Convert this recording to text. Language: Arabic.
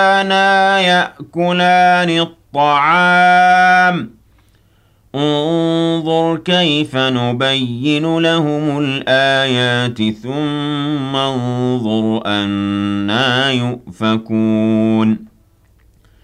كانا يأكلان الطعام انظر كيف نبين لهم الآيات ثم انظر أنى يؤفكون